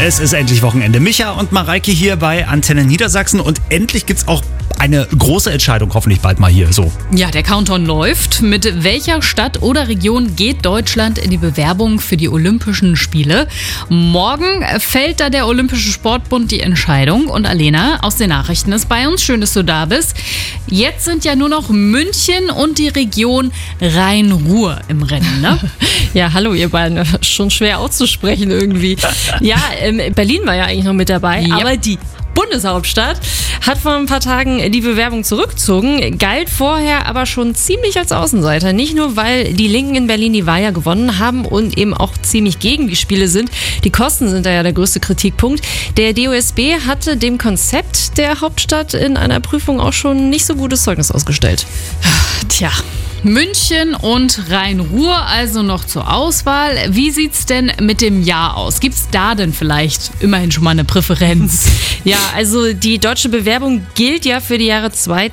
Es ist endlich Wochenende. Micha und Mareike hier bei Antenne Niedersachsen und endlich gibt's auch eine große Entscheidung, hoffentlich bald mal hier. So. Ja, der Countdown läuft. Mit welcher Stadt oder Region geht Deutschland in die Bewerbung für die Olympischen Spiele? Morgen fällt da der Olympische Sportbund die Entscheidung. Und Alena aus den Nachrichten ist bei uns. Schön, dass du da bist. Jetzt sind ja nur noch München und die Region Rhein-Ruhr im Rennen, ne? Ja, hallo ihr beiden. Schon schwer auszusprechen irgendwie. Ja, Berlin war ja eigentlich noch mit dabei, Ja. aber die Bundeshauptstadt hat vor ein paar Tagen die Bewerbung zurückgezogen, galt vorher aber schon ziemlich als Außenseiter. Nicht nur, weil die Linken in Berlin die Wahl ja gewonnen haben und eben auch ziemlich gegen die Spiele sind. Die Kosten sind da ja der größte Kritikpunkt. Der DOSB hatte dem Konzept der Hauptstadt in einer Prüfung auch schon nicht so gutes Zeugnis ausgestellt. Tja, München und Rhein-Ruhr also noch zur Auswahl. Wie sieht's denn mit dem Jahr aus? Gibt's da denn vielleicht immerhin schon mal eine Präferenz? Ja, also die deutsche Bewerbung gilt ja für die Jahre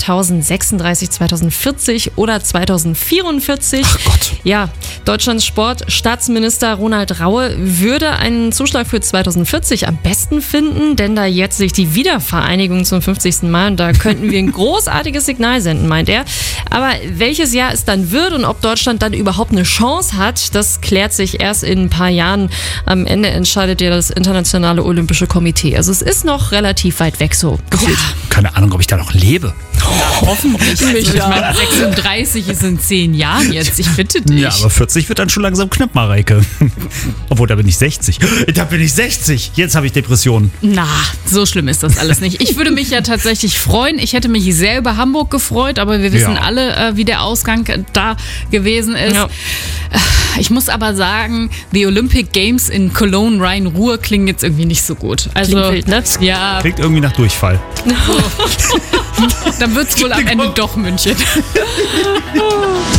2036, 2040 oder 2044. Ach Gott. Ja, Deutschlands Sportstaatsminister Ronald Raue würde einen Zuschlag für 2040 am besten finden, denn da jetzt sich die Wiedervereinigung zum 50. Mal und da könnten wir ein großartiges Signal senden, meint er. Aber welches Jahr es dann wird und ob Deutschland dann überhaupt eine Chance hat, das klärt sich erst in ein paar Jahren. Am Ende entscheidet ja das Internationale Olympische Komitee. Also es ist noch relativ weit weg so. Ja. Keine Ahnung, ob ich da noch lebe. Hoffentlich. Also, ich meine, 36 ist in 10 Jahren jetzt. Ich bitte dich. Ja, aber 40 wird dann schon langsam knapp, Mareike. Obwohl, da bin ich 60. Da bin ich 60. Jetzt habe ich Depressionen. Na, so schlimm ist das alles nicht. Ich würde mich ja tatsächlich freuen. Ich hätte mich sehr über Hamburg gefreut, aber wir wissen Ja. alle, wie der Ausgang da gewesen ist. Ja. Ich muss aber sagen, die Olympic Games in Cologne, Rhein-Ruhr klingen jetzt irgendwie nicht so gut. Also, Klingt wild, ne? Ja, Klingt irgendwie nach Durchfall. dann wird es wohl am Ende doch München.